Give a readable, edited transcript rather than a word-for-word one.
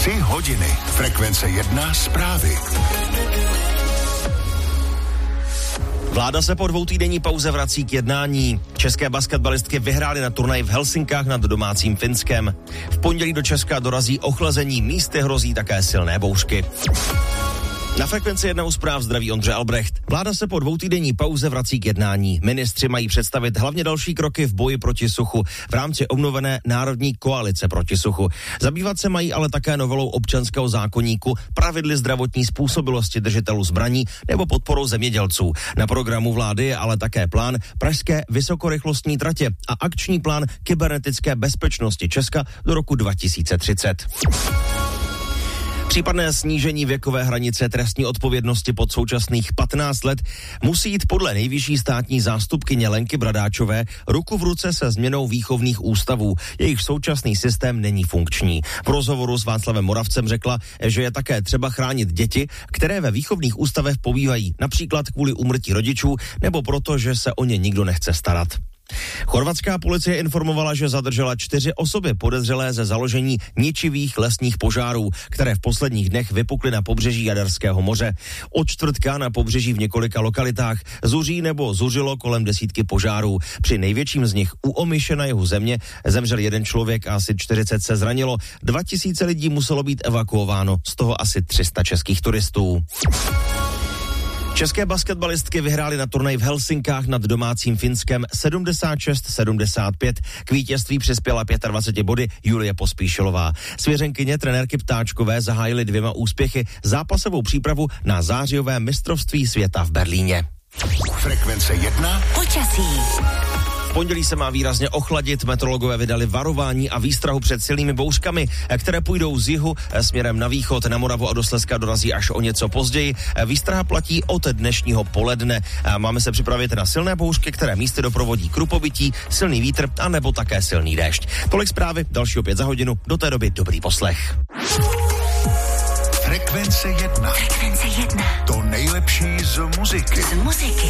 3 hodiny. Frekvence 1 zprávy. Vláda se po 2týdenní pauze vrací k jednání. České basketbalistky vyhrály na turnaji v Helsinkách nad domácím Finskem. V pondělí do Česka dorazí ochlazení, místy hrozí také silné bouřky. Na Frekvenci 1 zpráv zdraví Ondřej Albrecht. Vláda se po 2týdenní pauze vrací k jednání. Ministři mají představit hlavně další kroky v boji proti suchu v rámci obnovené Národní koalice proti suchu. Zabývat se mají ale také novelou občanského zákoníku, pravidly zdravotní způsobilosti držitelů zbraní nebo podporou zemědělců. Na programu vlády je ale také plán pražské vysokorychlostní tratě a akční plán kybernetické bezpečnosti Česka do roku 2030. Případné snížení věkové hranice trestní odpovědnosti pod současných 15 let musí jít podle nejvyšší státní zástupkyně Lenky Bradáčové ruku v ruce se změnou výchovných ústavů. Jejich současný systém není funkční. V rozhovoru s Václavem Moravcem řekla, že je také třeba chránit děti, které ve výchovných ústavech pobývají, například kvůli úmrtí rodičů nebo proto, že se o ně nikdo nechce starat. Chorvatská policie informovala, že zadržela 4 osoby podezřelé ze založení ničivých lesních požárů, které v posledních dnech vypukly na pobřeží Jaderského moře. Od čtvrtka na pobřeží v několika lokalitách zuří nebo zuřilo kolem 10 požárů. Při největším z nich u Omyše na jihu země zemřel 1 člověk a asi 40 se zranilo. 2000 lidí muselo být evakuováno, z toho asi 300 českých turistů. České basketbalistky vyhrály na turnaji v Helsinkách nad domácím Finskem 76-75. K vítězství přispěla 25 body Julie Pospíšilová. Svěřenkyně trenérky Ptáčkové zahájily 2 úspěchy zápasovou přípravu na zářijové mistrovství světa v Berlíně. Frekvence 1 počasí. V pondělí se má výrazně ochladit, meteorologové vydali varování a výstrahu před silnými bouřkami, které půjdou z jihu směrem na východ, na Moravu a do Slezska dorazí až o něco později. Výstraha platí od dnešního poledne. Máme se připravit na silné bouřky, které místy doprovodí krupobytí, silný vítr a nebo také silný déšť. Tolik zprávy, další opět za hodinu, do té doby dobrý poslech. Frekvence 1. Frekvence 1. To nejlepší z muziky.